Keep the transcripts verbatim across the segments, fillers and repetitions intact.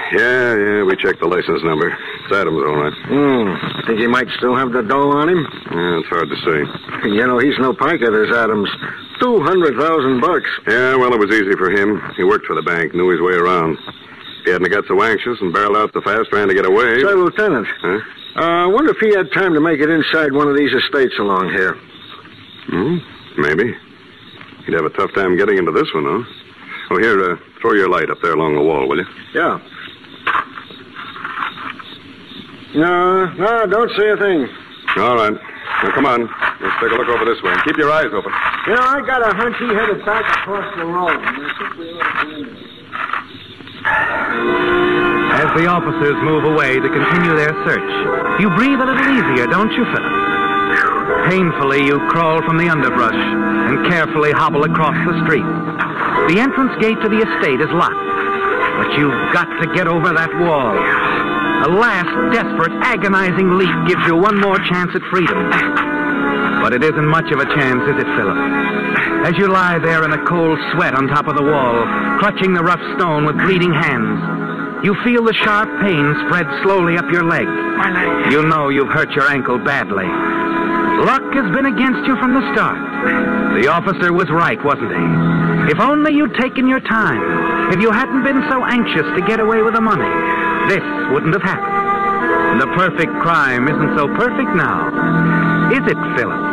Yeah, yeah, we checked the license number. It's Adams, all right. Hmm. Think he might still have the dough on him? Yeah, it's hard to say. You know, he's no piker, this Adams. Two hundred thousand bucks. Yeah, well, it was easy for him. He worked for the bank, knew his way around. He hadn't got so anxious and barreled out so fast trying to get away. Say, Lieutenant. Huh? Uh, I wonder if he had time to make it inside one of these estates along here. Hmm, maybe. He'd have a tough time getting into this one, though. Oh, here, uh, throw your light up there along the wall, will you? Yeah. No, no, don't say a thing. All right. Now, come on. Let's take a look over this way. Keep your eyes open. You know, I got a hunch he headed back across the road. As the officers move away to continue their search, you breathe a little easier, don't you, Philip? Painfully, you crawl from the underbrush and carefully hobble across the street. The entrance gate to the estate is locked, but you've got to get over that wall. A last desperate, agonizing leap gives you one more chance at freedom. But it isn't much of a chance, is it, Philip? As you lie there in the cold sweat on top of the wall, clutching the rough stone with bleeding hands, you feel the sharp pain spread slowly up your leg. My leg. You know you've hurt your ankle badly. Luck has been against you from the start. The officer was right, wasn't he? If only you'd taken your time, if you hadn't been so anxious to get away with the money, this wouldn't have happened. The perfect crime isn't so perfect now, is it, Philip?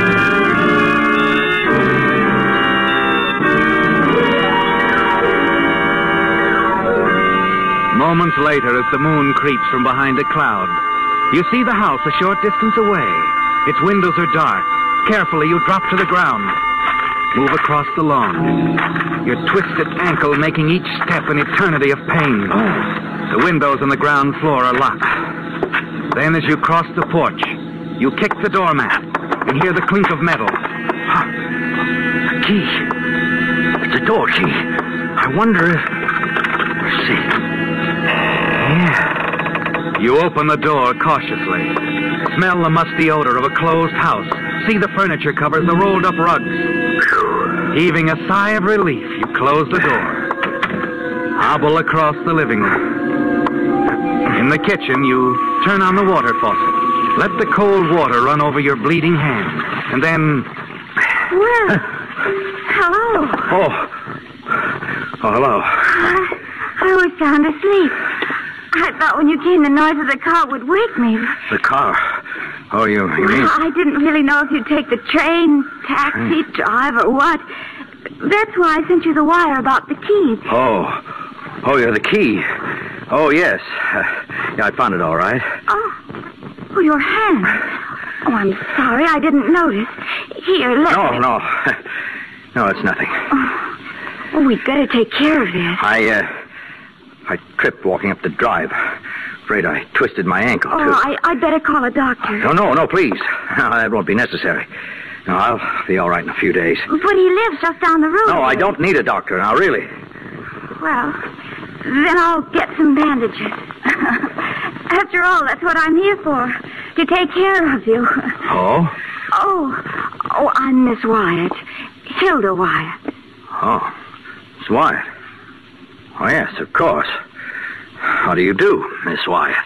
Moments later, as the moon creeps from behind a cloud, you see the house a short distance away. Its windows are dark. Carefully, you drop to the ground. Move across the lawn. Your twisted ankle making each step an eternity of pain. The windows on the ground floor are locked. Then, as you cross the porch, you kick the doormat and hear the clink of metal. Huh. A key. It's a door key. I wonder if... Let's see. Yeah. You open the door cautiously. Smell the musty odor of a closed house. See the furniture covers, the rolled-up rugs. Heaving a sigh of relief, you close the door. Hobble across the living room. In the kitchen, you turn on the water faucet. Let the cold water run over your bleeding hand. And then... Well, hello. Oh. Oh, hello. I, I was sound asleep. I thought when you came, the noise of the car would wake me. The car? Oh, you, you mean... I didn't really know if you'd take the train, taxi, drive, or what. That's why I sent you the wire about the key. Oh. Oh, yeah, the key. Oh, yes. Uh, yeah, I found it all right. Oh. Oh, your hand. Oh, I'm sorry. I didn't notice. Here, let No, me... no. No, it's nothing. Oh. Oh, we'd better take care of this. I, uh... I tripped walking up the drive. Afraid I twisted my ankle, Oh, too. I, I'd better call a doctor. No, no, no, please. No, that won't be necessary. No, I'll be all right in a few days. But he lives just down the road. No, I don't need a doctor now, really. Well, then I'll get some bandages. After all, that's what I'm here for. To take care of you. Oh? Oh, oh, I'm Miss Wyatt. Hilda Wyatt. Oh, Miss Wyatt. Oh, yes, of course. How do you do, Miss Wyatt?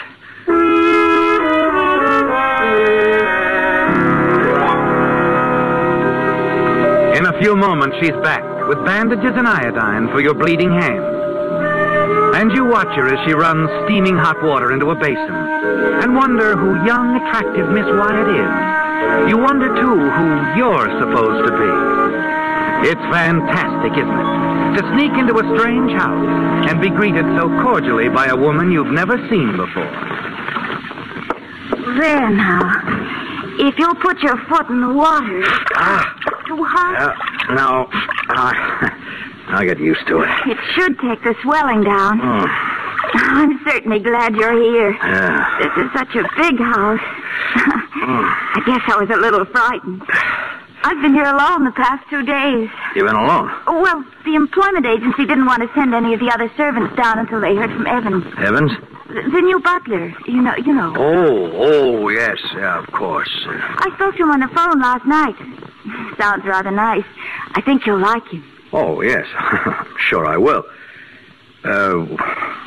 In a few moments, she's back with bandages and iodine for your bleeding hand. And you watch her as she runs steaming hot water into a basin and wonder who young, attractive Miss Wyatt is. You wonder, too, who you're supposed to be. It's fantastic, isn't it? To sneak into a strange house and be greeted so cordially by a woman you've never seen before. There now. If you'll put your foot in the water. Ah. Too hot? Uh, no. Uh, I'll get used to it. It should take the swelling down. Oh. I'm certainly glad you're here. Yeah. This is such a big house. Mm. I guess I was a little frightened. I've been here alone the past two days. You've been alone? Oh, well, the employment agency didn't want to send any of the other servants down until they heard from Evans. Evans? The, the new butler. You know, you know. Oh, oh, yes, yeah, of course. I spoke to him on the phone last night. Sounds rather nice. I think you'll like him. Oh, yes. Sure I will. Uh,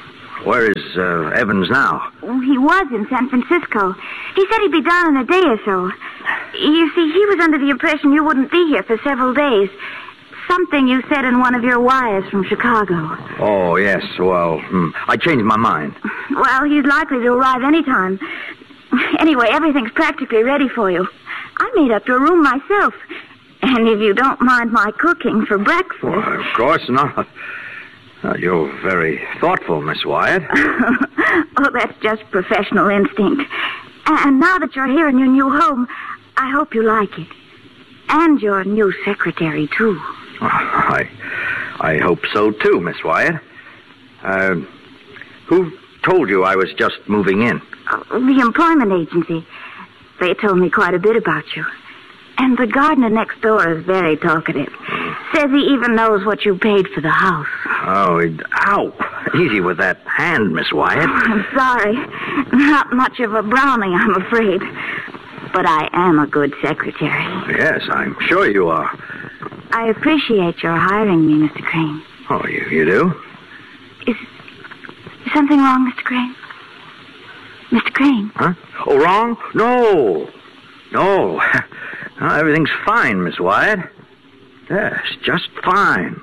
Where is uh, Evans now? He was in San Francisco. He said he'd be down in a day or so. You see, he was under the impression you wouldn't be here for several days. Something you said in one of your wires from Chicago. Oh, yes. Well, hmm, I changed my mind. Well, he's likely to arrive any time. Anyway, everything's practically ready for you. I made up your room myself. And if you don't mind my cooking for breakfast... Well, of course not. Uh, you're very thoughtful, Miss Wyatt. Oh, that's just professional instinct. And now that you're here in your new home, I hope you like it. And your new secretary, too. Well, I I hope so, too, Miss Wyatt. Uh, who told you I was just moving in? Uh, the employment agency. They told me quite a bit about you. And the gardener next door is very talkative. Says he even knows what you paid for the house. Oh, it, ow. Easy with that hand, Miss Wyatt. Oh, I'm sorry. Not much of a brownie, I'm afraid. But I am a good secretary. Yes, I'm sure you are. I appreciate your hiring me, Mister Crane. Oh, you, you do? Is, is something wrong, Mister Crane? Mister Crane? Huh? Oh, wrong? No. No. No, everything's fine, Miss Wyatt. Yes, just fine.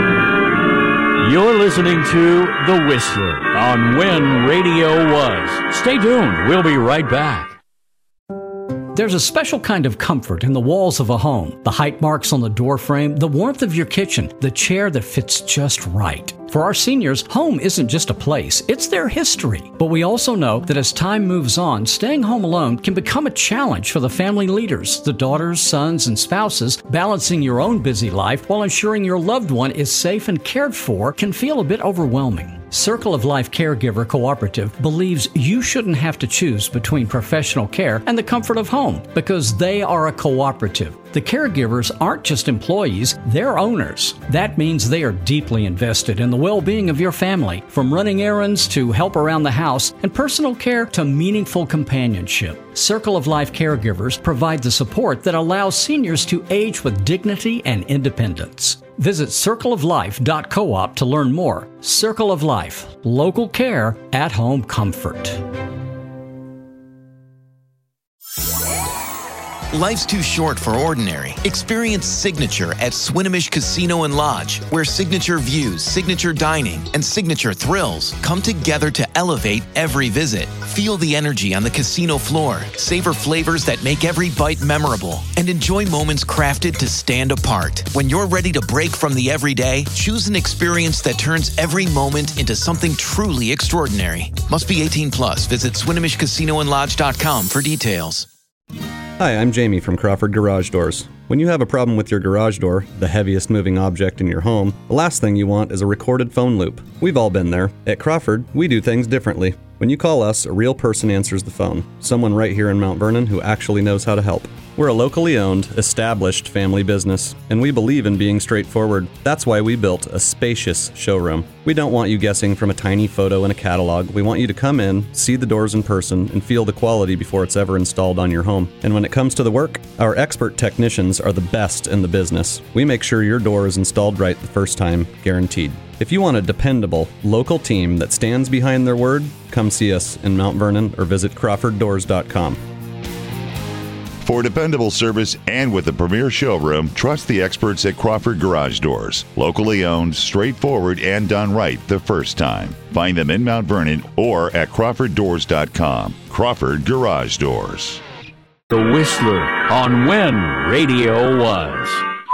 You're listening to The Whistler on When Radio Was. Stay tuned. We'll be right back. There's a special kind of comfort in the walls of a home. The height marks on the door frame, the warmth of your kitchen, the chair that fits just right. For our seniors, home isn't just a place, it's their history. But we also know that as time moves on, staying home alone can become a challenge for the family leaders, the daughters, sons, and spouses. Balancing your own busy life while ensuring your loved one is safe and cared for can feel a bit overwhelming. Circle of Life Caregiver Cooperative believes you shouldn't have to choose between professional care and the comfort of home because they are a cooperative. The caregivers aren't just employees, they're owners. That means they are deeply invested in the well-being of your family, from running errands to help around the house and personal care to meaningful companionship. Circle of Life Caregivers provide the support that allows seniors to age with dignity and independence. Visit circle of life dot coop to learn more. Circle of Life, local care, at-home comfort. Life's too short for ordinary. Experience Signature at Swinomish Casino and Lodge, where signature views, signature dining, and signature thrills come together to elevate every visit. Feel the energy on the casino floor, savor flavors that make every bite memorable, and enjoy moments crafted to stand apart. When you're ready to break from the everyday, choose an experience that turns every moment into something truly extraordinary. Must be eighteen plus. Visit Swinomish Casino and Lodge dot com for details. Hi, I'm Jamie from Crawford Garage Doors. When you have a problem with your garage door, the heaviest moving object in your home, the last thing you want is a recorded phone loop. We've all been there. At Crawford, we do things differently. When you call us, a real person answers the phone. Someone right here in Mount Vernon who actually knows how to help. We're a locally owned, established family business, and we believe in being straightforward. That's why we built a spacious showroom. We don't want you guessing from a tiny photo in a catalog. We want you to come in, see the doors in person, and feel the quality before it's ever installed on your home. And when it comes to the work, our expert technicians are the best in the business. We make sure your door is installed right the first time, guaranteed. If you want a dependable, local team that stands behind their word, come see us in Mount Vernon or visit crawford doors dot com. For dependable service and with a premier showroom, trust the experts at Crawford Garage Doors. Locally owned, straightforward, and done right the first time. Find them in Mount Vernon or at crawford doors dot com. Crawford Garage Doors. The Whistler on When Radio Was.